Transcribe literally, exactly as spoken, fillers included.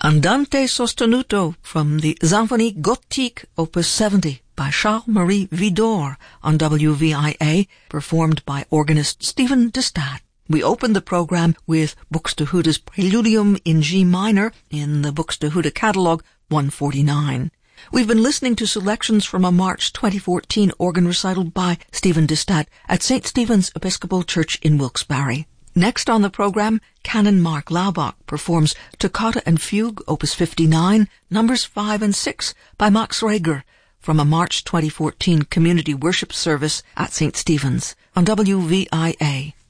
Andante sostenuto from the Symphonie Gothique Opus seventy by Charles-Marie Widor on W V I A, performed by organist Stephen de Staat. We opened the program with Buxtehude's Preludium in G minor in the Buxtehude Catalogue one forty-nine. We've been listening to selections from a March twenty fourteen organ recital by Stephen de Staat at Saint Stephen's Episcopal Church in Wilkes-Barre. Next on the program, Canon Mark Laubach performs Toccata and Fugue, Opus fifty-nine, numbers five and six by Max Reger from a March twenty fourteen community worship service at Saint Stephen's on W V I A.